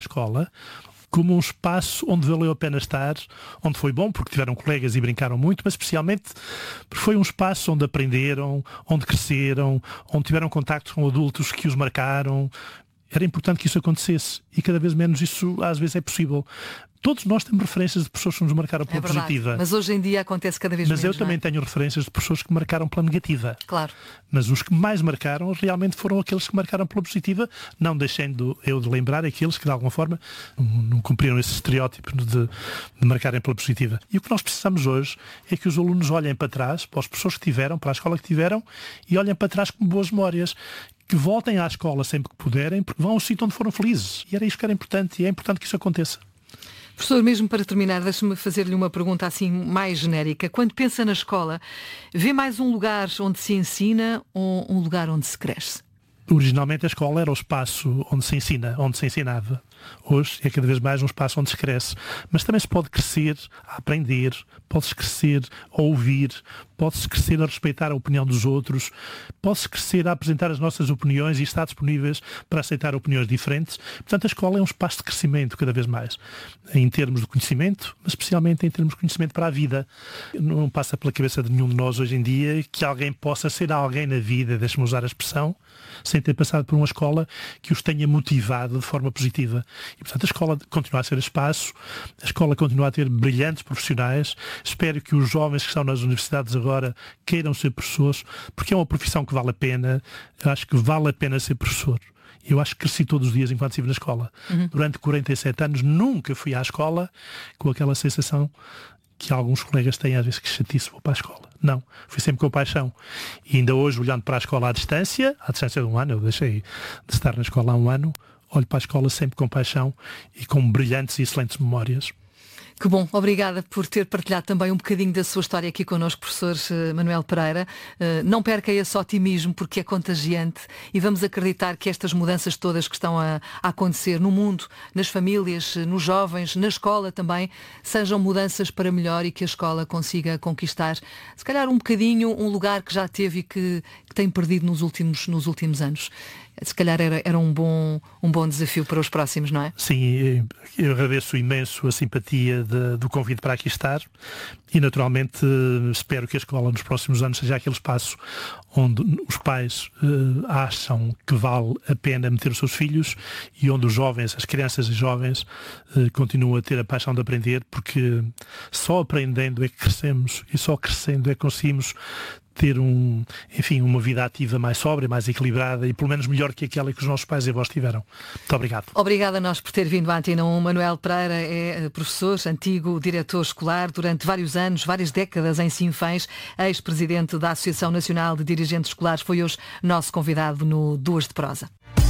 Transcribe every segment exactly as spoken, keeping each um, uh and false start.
escola como um espaço onde valeu a pena estar, onde foi bom porque tiveram colegas e brincaram muito, mas especialmente porque foi um espaço onde aprenderam, onde cresceram, onde tiveram contactos com adultos que os marcaram. Era importante que isso acontecesse e cada vez menos isso às vezes é possível. Todos nós temos referências de pessoas que nos marcaram pela é verdade, positiva. Mas hoje em dia acontece cada vez mas menos. Mas eu também é? tenho referências de pessoas que marcaram pela negativa. Claro. Mas os que mais marcaram realmente foram aqueles que marcaram pela positiva, não deixando eu de lembrar aqueles que de alguma forma não cumpriram esse estereótipo de, de marcarem pela positiva. E o que nós precisamos hoje é que os alunos olhem para trás, para as pessoas que tiveram, para a escola que tiveram, e olhem para trás com boas memórias. Que voltem à escola sempre que puderem, porque vão ao sítio onde foram felizes. E era isso que era importante, e é importante que isso aconteça. Professor, mesmo para terminar, deixe-me fazer-lhe uma pergunta assim mais genérica. Quando pensa na escola, vê mais um lugar onde se ensina ou um lugar onde se cresce? Originalmente a escola era o espaço onde se ensina, onde se ensinava. Hoje é cada vez mais um espaço onde se cresce. Mas também se pode crescer a aprender, pode-se crescer a ouvir, pode-se crescer a respeitar a opinião dos outros, pode-se crescer a apresentar as nossas opiniões e estar disponíveis para aceitar opiniões diferentes. Portanto, a escola é um espaço de crescimento cada vez mais, em termos de conhecimento, mas especialmente em termos de conhecimento para a vida. Não passa pela cabeça de nenhum de nós hoje em dia que alguém possa ser alguém na vida, deixe-me usar a expressão, sem ter passado por uma escola que os tenha motivado de forma positiva. E, portanto, a escola continua a ser espaço, a escola continua a ter brilhantes profissionais. Espero que os jovens que estão nas universidades agora queiram ser professores, porque é uma profissão que vale a pena. Eu acho que vale a pena ser professor. Eu acho que cresci todos os dias enquanto estive na escola. Uhum. Durante quarenta e sete anos nunca fui à escola com aquela sensação que alguns colegas têm às vezes que chatice, vou para a escola. Não, fui sempre com paixão. E ainda hoje, olhando para a escola à distância, à distância de um ano, eu deixei de estar na escola há um ano, olho para a escola sempre com paixão e com brilhantes e excelentes memórias. Que bom, obrigada por ter partilhado também um bocadinho da sua história aqui connosco, professor Manuel Pereira. Não perca esse otimismo porque é contagiante e vamos acreditar que estas mudanças todas que estão a, a acontecer no mundo, nas famílias, nos jovens, na escola também, sejam mudanças para melhor e que a escola consiga conquistar, se calhar um bocadinho, um lugar que já teve e que, que tem perdido nos últimos, nos últimos anos. Se calhar era, era um, bom, um bom desafio para os próximos, não é? Sim, eu agradeço imenso a simpatia de, do convite para aqui estar e naturalmente espero que a escola nos próximos anos seja aquele espaço onde os pais uh, acham que vale a pena meter os seus filhos e onde os jovens, as crianças e jovens uh, continuam a ter a paixão de aprender, porque só aprendendo é que crescemos e só crescendo é que conseguimos ter um, enfim, uma vida ativa mais sóbria, mais equilibrada e pelo menos melhor que aquela que os nossos pais e avós tiveram. Muito obrigado. Obrigada a nós por ter vindo à Antena um. Manuel Pereira é professor, antigo diretor escolar, durante vários anos, várias décadas em Sinfãs, ex-presidente da Associação Nacional de Dirigentes Escolares, foi hoje nosso convidado no Duas de Prosa.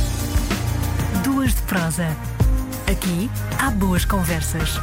Duas de Prosa. Aqui há boas conversas.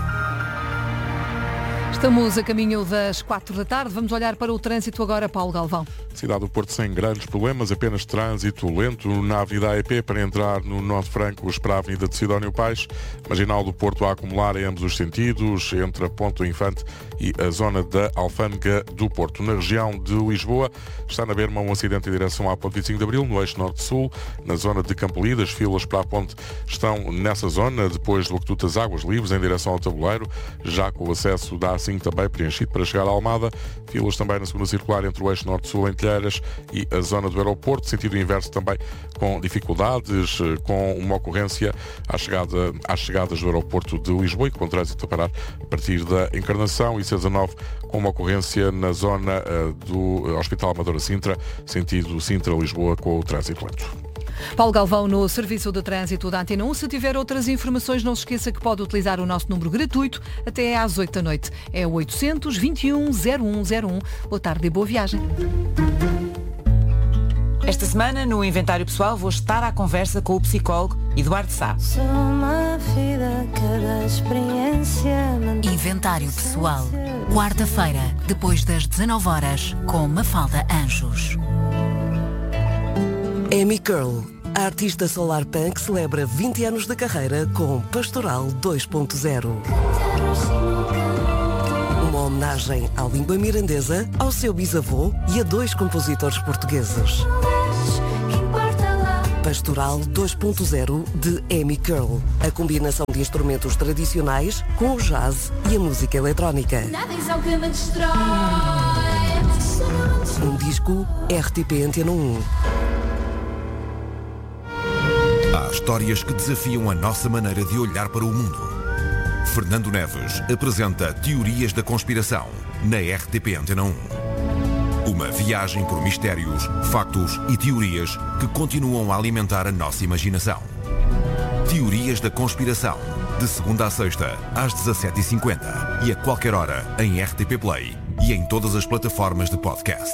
Estamos a caminho das quatro da tarde. Vamos olhar para o trânsito agora, Paulo Galvão. Cidade do Porto sem grandes problemas, apenas trânsito lento na Avenida A E P para entrar no Norte Francos para a Avenida de Sidónio Pais. Marginal do Porto a acumular em ambos os sentidos, entre a Ponte do Infante e a zona da Alfândega do Porto. Na região de Lisboa está na berma um acidente em direção à Ponte vinte e cinco de Abril, no eixo Norte-Sul. Na zona de Campolide, as filas para a ponte estão nessa zona, depois do Aqueduto das Águas Livres, em direção ao Tabuleiro, já com o acesso da A cinco também preenchido para chegar à Almada. Filas também na segunda circular entre o eixo Norte-Sul em Telheiras e a zona do aeroporto, sentido inverso também com dificuldades, com uma ocorrência à chegada, às chegadas do aeroporto de Lisboa e com trânsito a parar a partir da Encarnação, e C dezanove com uma ocorrência na zona uh, do Hospital Amadora Sintra, sentido Sintra-Lisboa, com o trânsito lento. Paulo Galvão no Serviço de Trânsito da Antena um. Se tiver outras informações, não se esqueça que pode utilizar o nosso número gratuito até às oito da noite. É o oitocentos, vinte e um, zero um zero um. Boa tarde e boa viagem. Esta semana, no Inventário Pessoal, vou estar à conversa com o psicólogo Eduardo Sá. Inventário Pessoal. Quarta-feira, depois das dezanove horas, com Mafalda Anjos. Amy Curl, a artista solar punk, celebra vinte anos de carreira com Pastoral dois ponto zero. Uma homenagem à língua mirandesa, ao seu bisavô e a dois compositores portugueses. Pastoral dois ponto zero de Amy Curl. A combinação de instrumentos tradicionais com o jazz e a música eletrónica. Um disco R T P Antena um. Há histórias que desafiam a nossa maneira de olhar para o mundo. Fernando Neves apresenta Teorias da Conspiração na R T P Antena um. Uma viagem por mistérios, factos e teorias que continuam a alimentar a nossa imaginação. Teorias da Conspiração, de segunda a sexta, às dezassete e cinquenta e a qualquer hora em R T P Play e em todas as plataformas de podcast.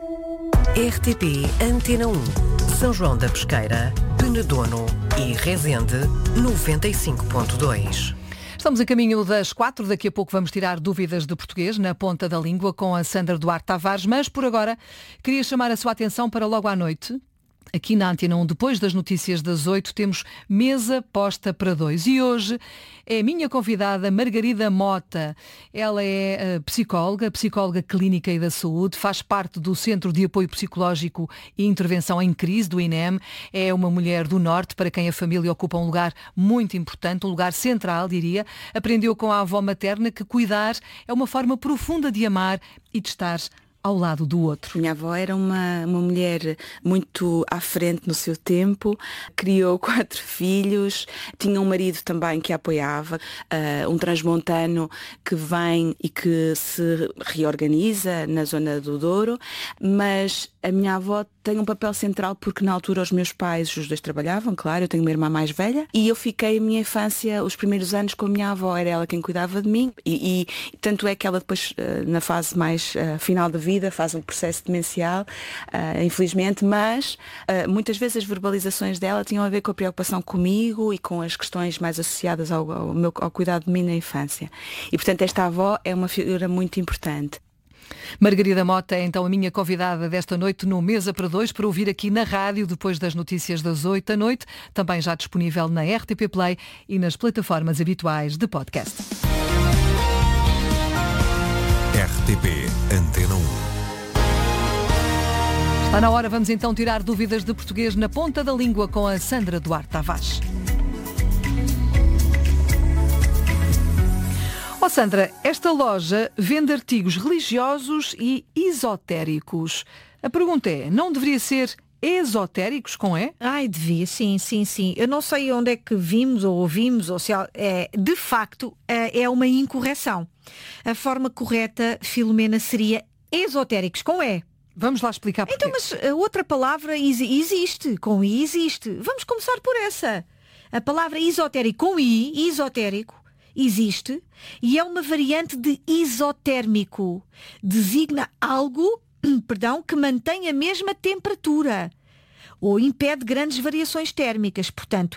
R T P Antena um. São João da Pesqueira, Penedono e Resende, noventa e cinco ponto dois. Estamos a caminho das quatro, daqui a pouco vamos tirar dúvidas de português na ponta da língua com a Sandra Duarte Tavares, mas por agora queria chamar a sua atenção para logo à noite. Aqui na Antena um, depois das notícias das oito, temos Mesa Posta para Dois. E hoje é a minha convidada Margarida Mota. Ela é uh, psicóloga, psicóloga clínica e da saúde, faz parte do Centro de Apoio Psicológico e Intervenção em Crise, do I N E M. É uma mulher do Norte, para quem a família ocupa um lugar muito importante, um lugar central, diria. Aprendeu com a avó materna que cuidar é uma forma profunda de amar e de estar ao lado do outro. Minha avó era uma, uma mulher muito à frente no seu tempo, criou quatro filhos, tinha um marido também que a apoiava, uh, um transmontano que vem e que se reorganiza na zona do Douro, mas a minha avó tem um papel central porque na altura os meus pais, os dois trabalhavam, claro, eu tenho uma irmã mais velha, e eu fiquei a minha infância, os primeiros anos com a minha avó, era ela quem cuidava de mim, e, e tanto é que ela depois, na fase mais uh, final da vida, faz um processo demencial, uh, infelizmente, mas uh, muitas vezes as verbalizações dela tinham a ver com a preocupação comigo e com as questões mais associadas ao, ao, meu, ao cuidado de mim na infância. E portanto esta avó é uma figura muito importante. Margarida Mota é então a minha convidada desta noite no Mesa para Dois, para ouvir aqui na rádio depois das notícias das oito da noite, também já disponível na R T P Play e nas plataformas habituais de podcast. R T P Antena um. Está na hora, vamos então tirar dúvidas de português na ponta da língua com a Sandra Duarte Tavares. Ó oh Sandra, esta loja vende artigos religiosos e esotéricos. A pergunta é, não deveria ser esotéricos com E? Ai, devia, sim, sim, sim. Eu não sei onde é que vimos ou ouvimos, ou se é, de facto é uma incorreção. A forma correta, Filomena, seria esotéricos com E. Vamos lá explicar porquê. Então, mas a outra palavra existe, com I existe. Vamos começar por essa. A palavra esotérico com I, esotérico, existe e é uma variante de isotérmico. Designa algo, perdão, que mantém a mesma temperatura ou impede grandes variações térmicas. Portanto,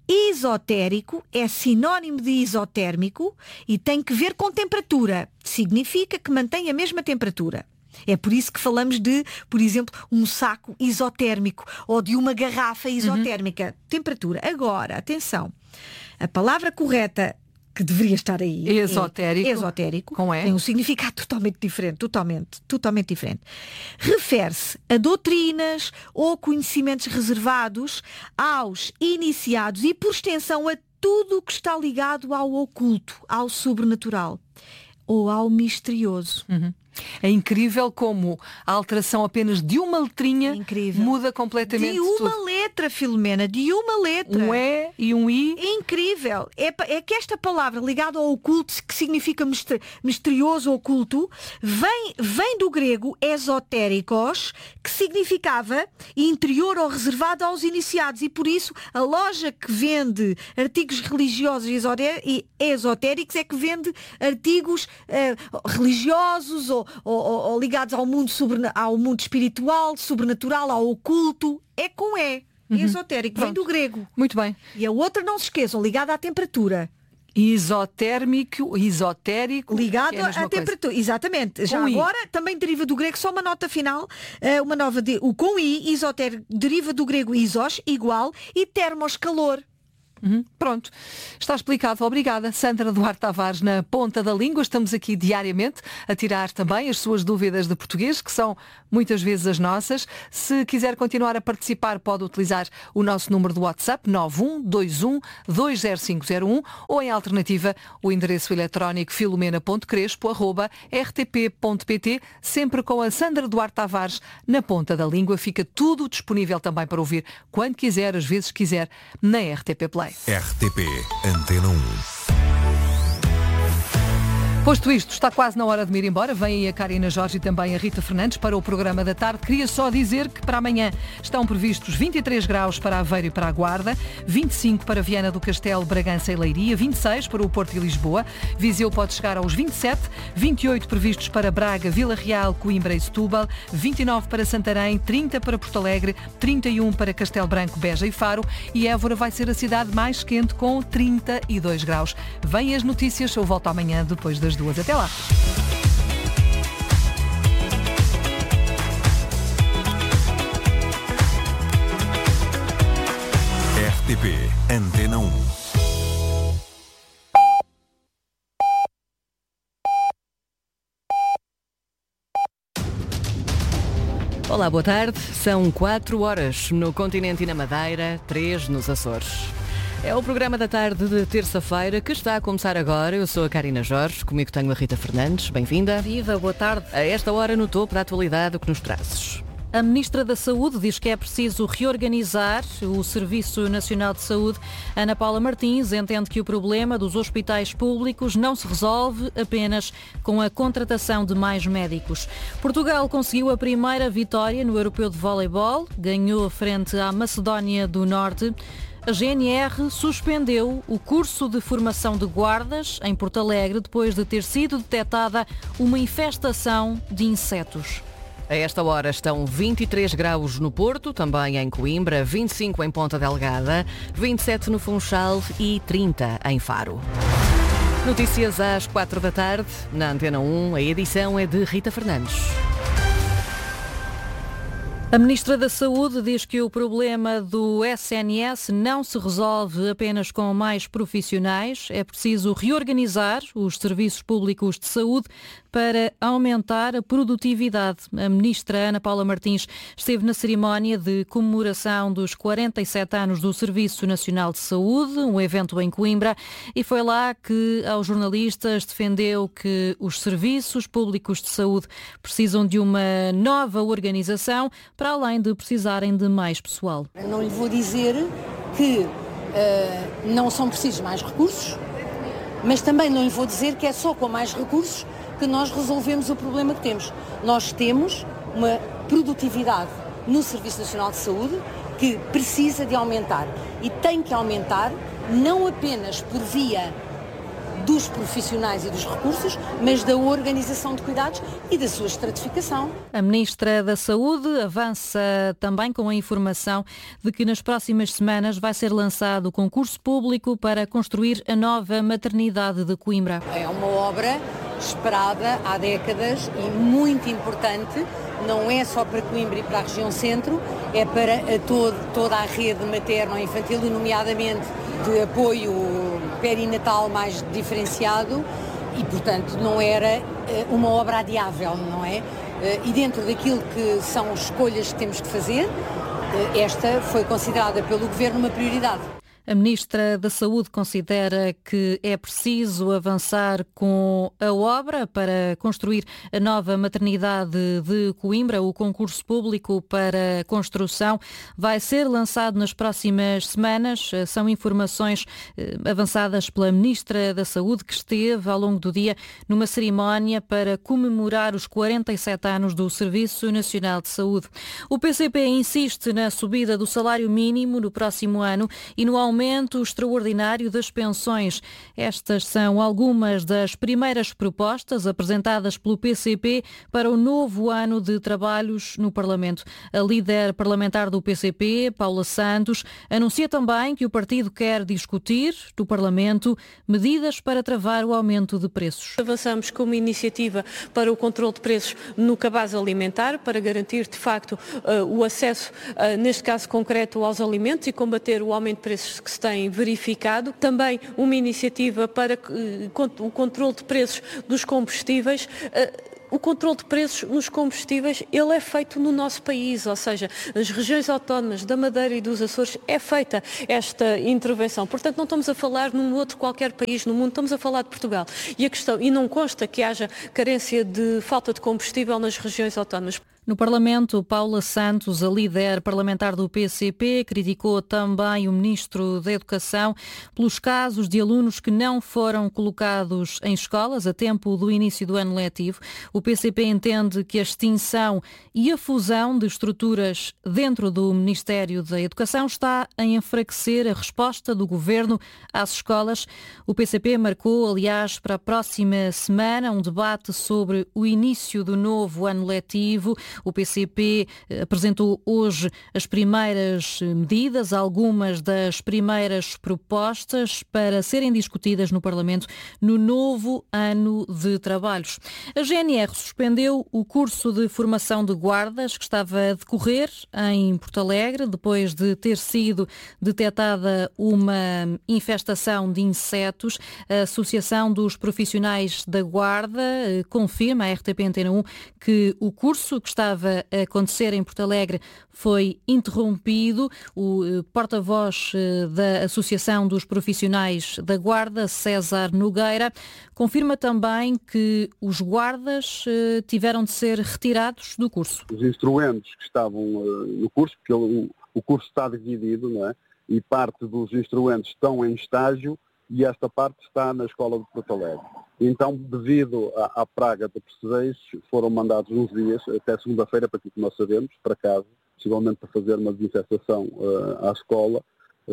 esotérico é sinónimo de isotérmico e tem que ver com temperatura. Significa que mantém a mesma temperatura. É por isso que falamos de, por exemplo, um saco isotérmico ou de uma garrafa isotérmica. Uhum. Temperatura. Agora, atenção, a palavra correta que deveria estar aí esotérico, é esotérico com E. Tem um significado totalmente diferente, totalmente, totalmente diferente. Refere-se a doutrinas ou conhecimentos reservados aos iniciados e, por extensão, a tudo o que está ligado ao oculto, ao sobrenatural ou ao misterioso. Uhum. É incrível como a alteração apenas de uma letrinha incrível. Muda completamente de uma tudo. letra, Filomena, de uma letra. Um E e um I. Incrível. É, é que esta palavra ligada ao oculto, que significa misterioso, oculto, vem, vem do grego esotéricos, que significava interior ou reservado aos iniciados. E por isso a loja que vende artigos religiosos e esotéricos é que vende artigos uh, religiosos ou Ou, ou, ou ligados ao mundo, sobre, ao mundo espiritual, sobrenatural, ao oculto. É com E. Uhum. Esotérico. Vem do grego. Muito bem. E a outra, não se esqueçam, ligada à temperatura. Isotérmico, esotérico. Ligado é à temperatura. Coisa. Exatamente. Já com agora I. também deriva do grego, só uma nota final. Uma nova de, o com I, esotérico, deriva do grego isos, igual, e termos, calor. Uhum. Pronto, está explicado. Obrigada, Sandra Duarte Tavares, na ponta da língua. Estamos aqui diariamente a tirar também as suas dúvidas de português, que são muitas vezes as nossas. Se quiser continuar a participar, pode utilizar o nosso número do WhatsApp nove um dois um dois zero cinco zero um ou, em alternativa, o endereço eletrónico filomena ponto crespo arroba r t p ponto p t, sempre com a Sandra Duarte Tavares na ponta da língua. Fica tudo disponível também para ouvir quando quiser, às vezes quiser, na R T P Play. R T P Antena um. Posto isto, está quase na hora de me ir embora. Vem aí a Karina Jorge e também a Rita Fernandes para o programa da tarde. Queria só dizer que para amanhã estão previstos vinte e três graus para Aveiro e para a Guarda, vinte e cinco para Viana do Castelo, Bragança e Leiria, vinte e seis para o Porto e Lisboa, Viseu pode chegar aos vinte e sete, vinte e oito previstos para Braga, Vila Real, Coimbra e Setúbal, vinte e nove para Santarém, trinta para Porto Alegre, trinta e um para Castelo Branco, Beja e Faro, e Évora vai ser a cidade mais quente com trinta e dois graus. Vêm as notícias, eu volto amanhã depois das duas. Até lá. R T P Antena um. Olá, boa tarde. São quatro horas no continente e na Madeira, três nos Açores. É o programa da tarde de terça-feira que está a começar agora. Eu sou a Karina Jorge, comigo tenho a Rita Fernandes. Bem-vinda. Viva, boa tarde. A esta hora no topo da atualidade, o que nos trazes? A Ministra da Saúde diz que é preciso reorganizar o Serviço Nacional de Saúde. Ana Paula Martins entende que o problema dos hospitais públicos não se resolve apenas com a contratação de mais médicos. Portugal conseguiu a primeira vitória no Europeu de Voleibol, ganhou frente à Macedónia do Norte. A G N R suspendeu o curso de formação de guardas em Porto Alegre depois de ter sido detectada uma infestação de insetos. A esta hora estão vinte e três graus no Porto, também em Coimbra, vinte e cinco em Ponta Delgada, vinte e sete no Funchal e trinta em Faro. Notícias às quatro da tarde, na Antena um, a edição é de Rita Fernandes. A Ministra da Saúde diz que o problema do S N S não se resolve apenas com mais profissionais. É preciso reorganizar os serviços públicos de saúde para aumentar a produtividade. A Ministra Ana Paula Martins esteve na cerimónia de comemoração dos quarenta e sete anos do Serviço Nacional de Saúde, um evento em Coimbra, e foi lá que aos jornalistas defendeu que os serviços públicos de saúde precisam de uma nova organização, para além de precisarem de mais pessoal. Não lhe vou dizer que uh, não são precisos mais recursos, mas também não lhe vou dizer que é só com mais recursos que nós resolvemos o problema que temos. Nós temos uma produtividade no Serviço Nacional de Saúde que precisa de aumentar e tem que aumentar não apenas por via dos profissionais e dos recursos, mas da organização de cuidados e da sua estratificação. A Ministra da Saúde avança também com a informação de que nas próximas semanas vai ser lançado o concurso público para construir a nova maternidade de Coimbra. É uma obra esperada há décadas e muito importante, não é só para Coimbra e para a região centro, é para a todo, toda a rede materno-infantil, e nomeadamente de apoio perinatal mais diferenciado, e portanto não era uma obra adiável, não é? E dentro daquilo que são escolhas que temos de fazer, esta foi considerada pelo Governo uma prioridade. A Ministra da Saúde considera que é preciso avançar com a obra para construir a nova maternidade de Coimbra. O concurso público para construção vai ser lançado nas próximas semanas. São informações avançadas pela Ministra da Saúde, que esteve ao longo do dia numa cerimónia para comemorar os quarenta e sete anos do Serviço Nacional de Saúde. O P C P insiste na subida do salário mínimo no próximo ano e no aumento aumento extraordinário das pensões. Estas são algumas das primeiras propostas apresentadas pelo P C P para o novo ano de trabalhos no Parlamento. A líder parlamentar do P C P, Paula Santos, anuncia também que o partido quer discutir no Parlamento medidas para travar o aumento de preços. Avançamos com uma iniciativa para o controle de preços no cabaz alimentar, para garantir de facto o acesso, neste caso concreto, aos alimentos e combater o aumento de preços que que se tem verificado. Também uma iniciativa para o controle de preços dos combustíveis. O controle de preços nos combustíveis, ele é feito no nosso país, ou seja, nas regiões autónomas da Madeira e dos Açores é feita esta intervenção. Portanto, não estamos a falar num outro qualquer país no mundo, estamos a falar de Portugal. E a questão, e não consta que haja carência de falta de combustível nas regiões autónomas. No Parlamento, Paula Santos, a líder parlamentar do P C P, criticou também o Ministro da Educação pelos casos de alunos que não foram colocados em escolas a tempo do início do ano letivo. O P C P entende que a extinção e a fusão de estruturas dentro do Ministério da Educação está a enfraquecer a resposta do Governo às escolas. O P C P marcou, aliás, para a próxima semana um debate sobre o início do novo ano letivo. O P C P apresentou hoje as primeiras medidas, algumas das primeiras propostas para serem discutidas no Parlamento no novo ano de trabalhos. A G N R suspendeu o curso de formação de guardas que estava a decorrer em Porto Alegre, depois de ter sido detectada uma infestação de insetos. A Associação dos Profissionais da Guarda confirma à R T P Antena um que o curso que está estava a acontecer em Porto Alegre foi interrompido. O porta-voz da Associação dos Profissionais da Guarda, César Nogueira, confirma também que os guardas tiveram de ser retirados do curso. Os instrumentos que estavam no curso, porque o curso está dividido, não é? E parte dos instrumentos estão em estágio e esta parte está na Escola de Porto Alegre. Então, devido à, à praga de percevejos, foram mandados uns dias, até segunda-feira, para aquilo que nós sabemos, para casa, possivelmente para fazer uma desinfestação uh, à escola,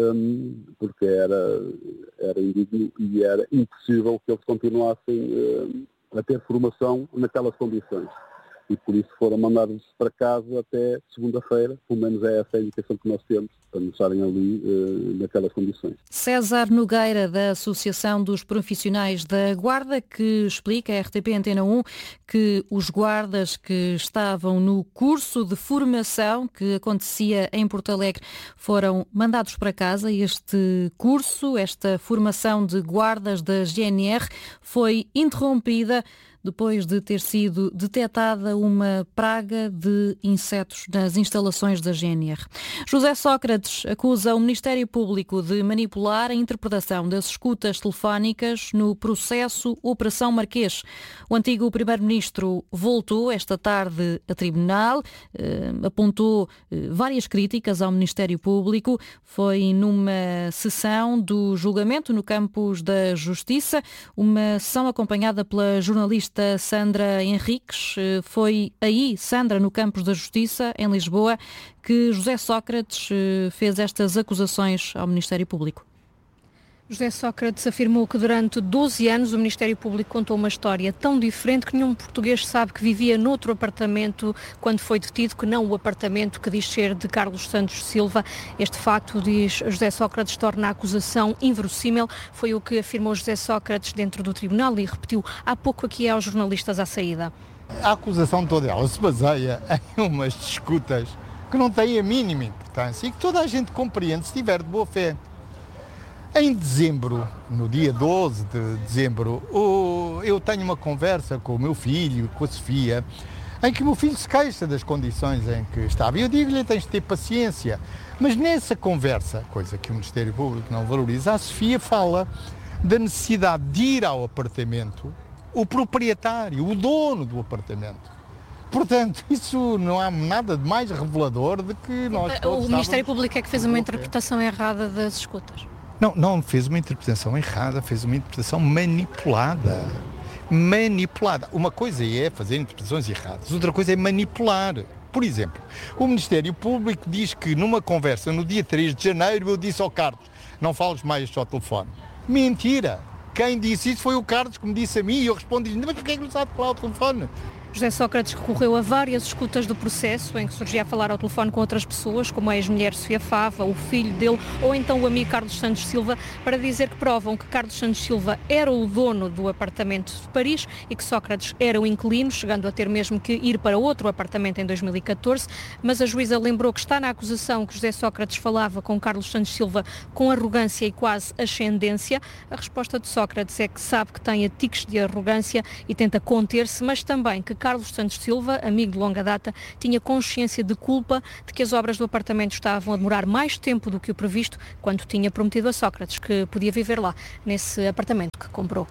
um, porque era, era indigno e era impossível que eles continuassem uh, a ter formação naquelas condições. E por isso foram mandados para casa até segunda-feira, pelo menos é essa a indicação que nós temos, para não estarem ali uh, naquelas condições. César Nogueira, da Associação dos Profissionais da Guarda, que explica à R T P Antena um que os guardas que estavam no curso de formação que acontecia em Porto Alegre foram mandados para casa. Este curso, esta formação de guardas da G N R foi interrompida depois de ter sido detectada uma praga de insetos nas instalações da G N R. José Sócrates acusa o Ministério Público de manipular a interpretação das escutas telefónicas no processo Operação Marquês. O antigo Primeiro-Ministro voltou esta tarde a tribunal, eh, apontou eh, várias críticas ao Ministério Público. Foi numa sessão do julgamento no Campos da Justiça, uma sessão acompanhada pela jornalista Sandra Henriques. Foi aí, Sandra, no Campos da Justiça, em Lisboa, que José Sócrates fez estas acusações ao Ministério Público. José Sócrates afirmou que durante doze anos o Ministério Público contou uma história tão diferente que nenhum português sabe que vivia noutro apartamento quando foi detido, que não o apartamento que diz ser de Carlos Santos Silva. Este facto, diz José Sócrates, torna a acusação inverossímil. Foi o que afirmou José Sócrates dentro do tribunal e repetiu há pouco aqui aos jornalistas à saída. A acusação toda ela se baseia em umas escutas que não têm a mínima importância e que toda a gente compreende se tiver de boa fé. Em dezembro, no dia doze de dezembro, eu tenho uma conversa com o meu filho, com a Sofia, em que o meu filho se queixa das condições em que estava. E eu digo-lhe, tens de ter paciência. Mas nessa conversa, coisa que o Ministério Público não valoriza, a Sofia fala da necessidade de ir ao apartamento o proprietário, o dono do apartamento. Portanto, isso não há nada de mais revelador de que nós todos O Ministério Público é que fez uma interpretação errada das escutas. Não, não fez uma interpretação errada, fez uma interpretação manipulada. Manipulada. Uma coisa é fazer interpretações erradas, outra coisa é manipular. Por exemplo, o Ministério Público diz que numa conversa no dia três de janeiro eu disse ao Carlos, não fales mais ao telefone. Mentira! Quem disse isso foi o Carlos que me disse a mim e eu respondi-lhe, mas porquê é que não sabe falar ao telefone? José Sócrates recorreu a várias escutas do processo, em que surgia a falar ao telefone com outras pessoas, como a ex-mulher Sofia Fava, o filho dele, ou então o amigo Carlos Santos Silva, para dizer que provam que Carlos Santos Silva era o dono do apartamento de Paris e que Sócrates era o inquilino, chegando a ter mesmo que ir para outro apartamento em dois mil e catorze, mas a juíza lembrou que está na acusação que José Sócrates falava com Carlos Santos Silva com arrogância e quase ascendência. A resposta de Sócrates é que sabe que tem tiques de arrogância e tenta conter-se, mas também que Carlos Santos Silva, amigo de longa data, tinha consciência de culpa de que as obras do apartamento estavam a demorar mais tempo do que o previsto, quando tinha prometido a Sócrates que podia viver lá, nesse apartamento que comprou.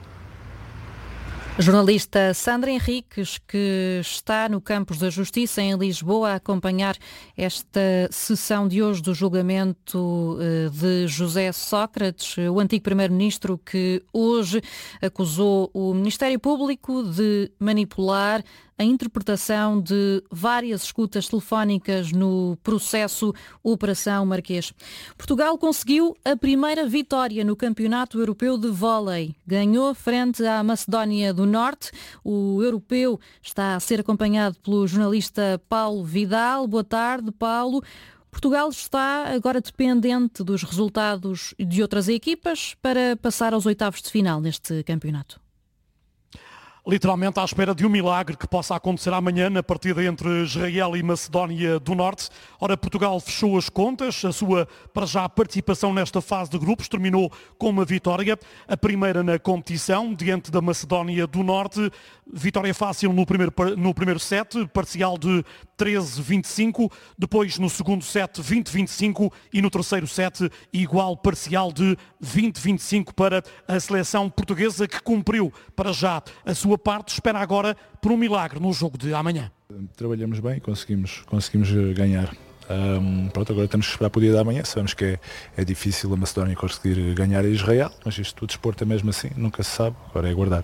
A jornalista Sandra Henriques, que está no Campos da Justiça em Lisboa a acompanhar esta sessão de hoje do julgamento de José Sócrates, o antigo primeiro-ministro que hoje acusou o Ministério Público de manipular a interpretação de várias escutas telefónicas no processo Operação Marquês. Portugal conseguiu a primeira vitória no Campeonato Europeu de Vôlei. Ganhou frente à Macedónia do Norte. O europeu está a ser acompanhado pelo jornalista Paulo Vidal. Boa tarde, Paulo. Portugal está agora dependente dos resultados de outras equipas para passar aos oitavos de final neste campeonato. Literalmente à espera de um milagre que possa acontecer amanhã na partida entre Israel e Macedónia do Norte. Ora, Portugal fechou as contas, a sua, para já, participação nesta fase de grupos terminou com uma vitória, a primeira na competição, diante da Macedónia do Norte. Vitória fácil no primeiro, no primeiro set, parcial de treze a vinte e cinco, depois no segundo set vinte a vinte e cinco e no terceiro set igual parcial de vinte a vinte e cinco para a seleção portuguesa, que cumpriu para já a sua parte, espera agora por um milagre no jogo de amanhã. Trabalhamos bem, conseguimos, conseguimos ganhar. Um, pronto, agora temos que esperar para o dia da manhã. Sabemos que é, é difícil a Macedónia conseguir ganhar a Israel, mas isto o desporto é mesmo assim, nunca se sabe, agora é aguardar.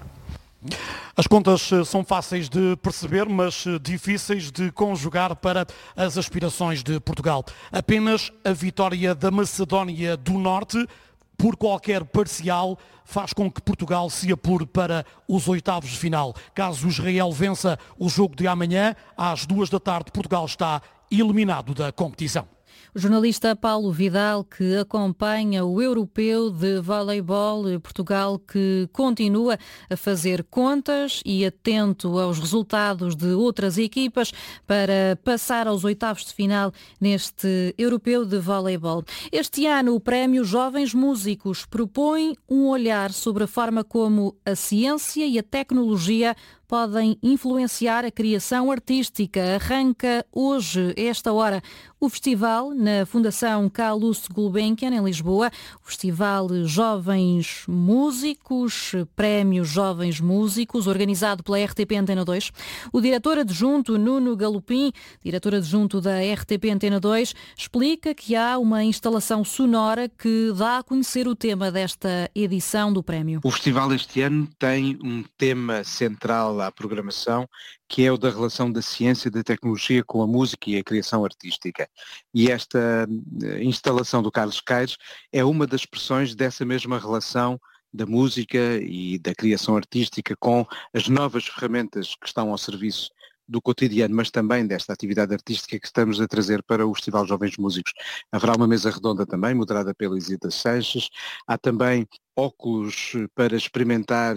As contas são fáceis de perceber, mas difíceis de conjugar para as aspirações de Portugal. Apenas a vitória da Macedónia do Norte, por qualquer parcial, faz com que Portugal se apure para os oitavos de final. Caso Israel vença o jogo de amanhã, às duas da tarde, Portugal está eliminado da competição. O jornalista Paulo Vidal, que acompanha o europeu de voleibol, Portugal, que continua a fazer contas e atento aos resultados de outras equipas para passar aos oitavos de final neste europeu de voleibol. Este ano o Prémio Jovens Músicos propõe um olhar sobre a forma como a ciência e a tecnologia podem influenciar a criação artística. Arranca hoje, esta hora, o festival na Fundação Calouste Gulbenkian, em Lisboa. O Festival Jovens Músicos, Prémio Jovens Músicos, organizado pela R T P Antena dois. O diretor adjunto Nuno Galopim, diretor adjunto da R T P Antena dois, explica que há uma instalação sonora que dá a conhecer o tema desta edição do prémio. O festival este ano tem um tema central à programação, que é o da relação da ciência e da tecnologia com a música e a criação artística. E esta instalação do Carlos Caires é uma das expressões dessa mesma relação da música e da criação artística com as novas ferramentas que estão ao serviço do cotidiano, mas também desta atividade artística que estamos a trazer para o Festival Jovens Músicos. Haverá uma mesa redonda também, moderada pela Isita Seixas. Há também óculos para experimentar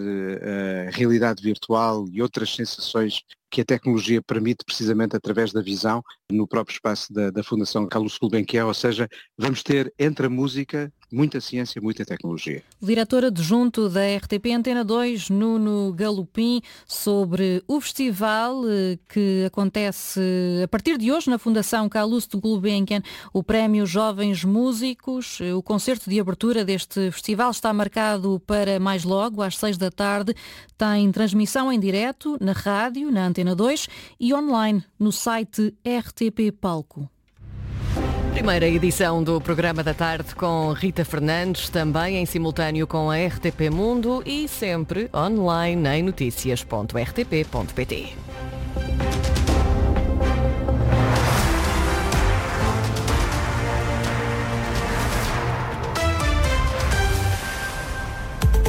a realidade virtual e outras sensações que a tecnologia permite precisamente através da visão no próprio espaço da, da Fundação Calouste Gulbenkian, ou seja, vamos ter entre a música muita ciência, muita tecnologia. O diretor adjunto da R T P Antena dois, Nuno Galopim, sobre o festival que acontece a partir de hoje na Fundação Calouste Gulbenkian, o Prémio Jovens Músicos. O concerto de abertura deste festival está marcado para mais logo, às seis da tarde. Tem transmissão em direto na rádio, na Antena dois e online no site R T P Palco. Primeira edição do Programa da Tarde com Rita Fernandes, também em simultâneo com a R T P Mundo e sempre online em notícias ponto r t p ponto p t.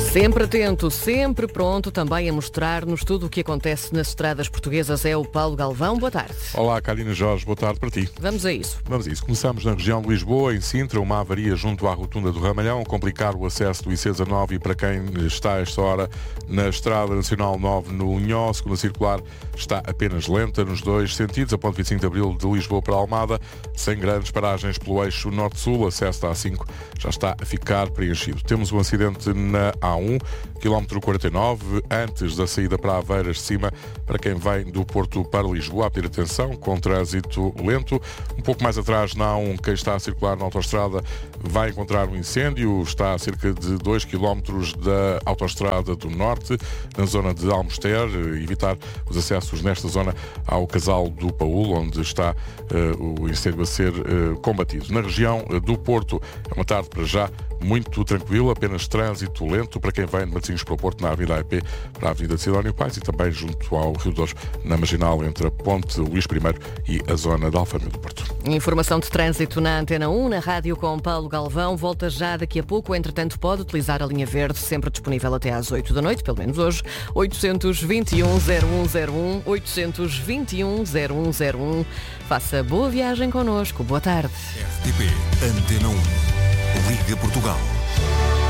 Sempre atento, sempre pronto também a mostrar-nos tudo o que acontece nas estradas portuguesas é o Paulo Galvão. Boa tarde. Olá, Carolina Jorge, boa tarde para ti. Vamos a isso. Vamos a isso. Começamos na região de Lisboa, em Sintra, uma avaria junto à rotunda do Ramalhão, complicar o acesso do I C dezanove e para quem está a esta hora na Estrada Nacional nove no Unhó, segunda circular está apenas lenta nos dois sentidos, a ponte vinte e cinco de Abril de Lisboa para Almada, sem grandes paragens pelo eixo norte-sul, acesso da A cinco já está a ficar preenchido. Temos um acidente na A um, quilómetro quarenta e nove, antes da saída para Aveiras de Cima, para quem vem do Porto para Lisboa, a pedir atenção, com trânsito lento. Um pouco mais atrás, na A um, quem está a circular na autoestrada vai encontrar um incêndio, está a cerca de dois quilómetros da autoestrada do Norte, na zona de Almoster, evitar os acessos nesta zona ao Casal do Paúl, onde está uh, o incêndio a ser uh, combatido. Na região uh, do Porto, é uma tarde para já muito tranquila, apenas trânsito lento para quem vem de Matosinhos para o Porto na Avenida A E P para a Avenida de Sidónio Pais e também junto ao Rio Douro, na marginal entre a Ponte Luís I e a zona de Alfama do Porto. Informação de trânsito na Antena um, na rádio com Paulo Galvão. Volta já daqui a pouco. Entretanto, pode utilizar a linha verde, sempre disponível até às oito da noite, pelo menos hoje. oitocentos e vinte e um, zero um zero um, oitocentos e vinte e um, zero um zero um. Faça boa viagem connosco. Boa tarde. R T P Antena um. Liga Portugal.